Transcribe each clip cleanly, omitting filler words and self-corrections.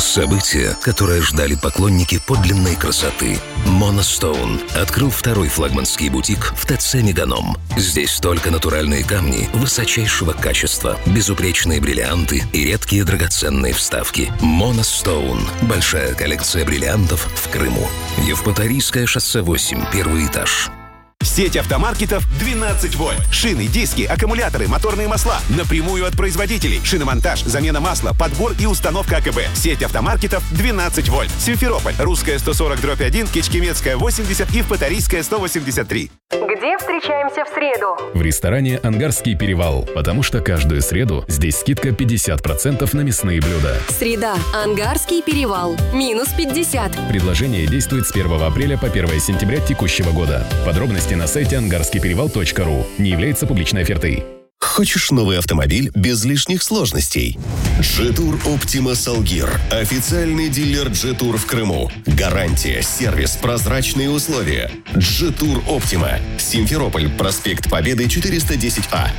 Событие, которое ждали поклонники подлинной красоты. Monostone открыл второй флагманский бутик в ТЦ «Меганом». Здесь только натуральные камни высочайшего качества, безупречные бриллианты и редкие драгоценные вставки. Monostone – большая коллекция бриллиантов в Крыму. Евпаторийское шоссе 8, первый этаж. Сеть автомаркетов 12 вольт. Шины, диски, аккумуляторы, моторные масла. Напрямую от производителей. Шиномонтаж, замена масла, подбор и установка АКБ. Сеть автомаркетов 12 вольт. Симферополь. Русская 140/1, Кечкемецкая 80 и Евпаторийская 183. Где встречаемся в среду? В ресторане «Ангарский перевал», потому что каждую среду здесь скидка 50% на мясные блюда. Среда. Ангарский перевал. Минус 50. Предложение действует с 1 апреля по 1 сентября текущего года. Подробности на сайте angarskiyperевал.ru. Не является публичной офертой. Хочешь новый автомобиль без лишних сложностей? Джетур Optima Salguir. Официальный дилер Джетур в Крыму. Гарантия, сервис, прозрачные условия. Джетур Optima. Симферополь, проспект Победы, 410А.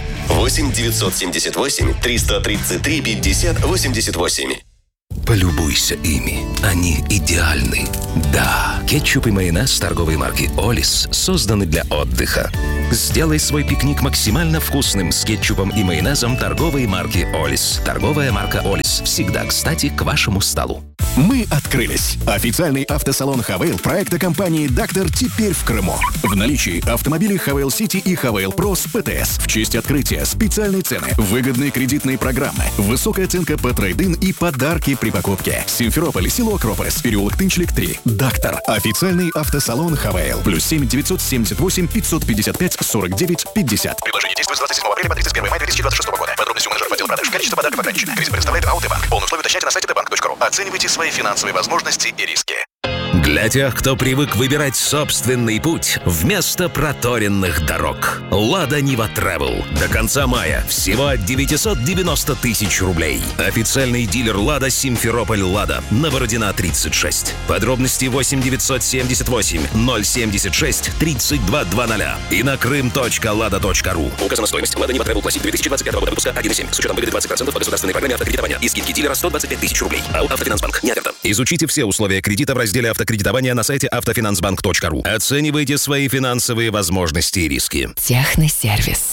8 978 333 50 88. Полюбуйся ими. Они идеальны. Да, кетчуп и майонез торговой марки «Олис» созданы для отдыха. Сделай свой пикник максимально вкусным с кетчупом и майонезом торговой марки «Олис». Торговая марка «Олис» всегда кстати к вашему столу. Мы открылись. Официальный автосалон «Хавейл» проекта компании «Дактор» теперь в Крыму. В наличии автомобили «Хавейл Сити» и «Хавейл Про» с ПТС. В честь открытия специальные цены, выгодные кредитные программы, высокая оценка по трейд-ин и подарки при покупке. Симферополь, село Акрополис, переулок Тынчлик 3. «Дактор». Официальный автосалон «Хавейл». +7 978 555 49 50. Предложение действует с 27 апреля по 31 мая 2026 года. Подробности у менеджеров отдела продаж. Количество подарков ограничено. Кредит предоставляет Алтебанк. Полные условия уточняйте на сайте tbank.ru. Оценивайте свои финансовые возможности и риски. Для тех, кто привык выбирать собственный путь вместо проторенных дорог. «Лада Нива Travel». До конца мая всего от 990 тысяч рублей. Официальный дилер «Лада» Симферополь «Лада». На Бородина 36. Подробности 8 978 076 3220 и на крым.lada.ru. Указана стоимость. «Лада Нива Travel Classic» 2025 года выпуска 1,7. С учетом выгоды 20% по государственной программе автокредитования и скидки дилера 125 тысяч рублей. АО «Автофинансбанк». Не оферта. Изучите все условия кредита в разделе автокредитования на сайте автофинансбанк.ру. Оценивайте свои финансовые возможности и риски. Техносервис.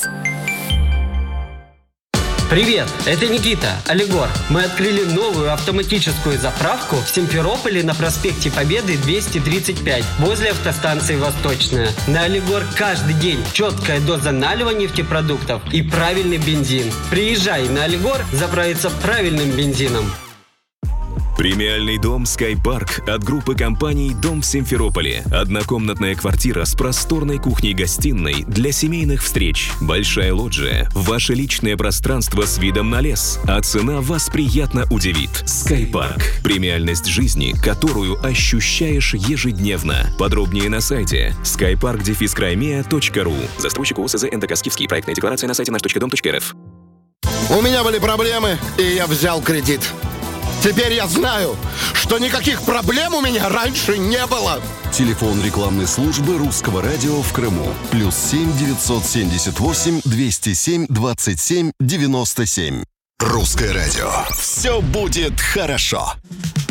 Привет, это Никита, Алигор. Мы открыли новую автоматическую заправку в Симферополе на проспекте Победы 235, возле автостанции «Восточная». На Алигор каждый день четкая доза налива нефтепродуктов и правильный бензин. Приезжай на Алигор заправиться правильным бензином. Премиальный дом «Скайпарк» от группы компаний «Дом в Симферополе». Однокомнатная квартира с просторной кухней-гостиной для семейных встреч. Большая лоджия, ваше личное пространство с видом на лес. А цена вас приятно удивит. «Скайпарк». Премиальность жизни, которую ощущаешь ежедневно. Подробнее на сайте skypark-crimea.ru. Застройщик ОСЗ НДК «Скифский». Проектная декларация на сайте наш.дом.рф. У меня были проблемы, и я взял кредит. Теперь я знаю, что никаких проблем у меня раньше не было. Телефон рекламной службы Русского радио в Крыму. +7 978 207 27 97. Русское радио. Все будет хорошо.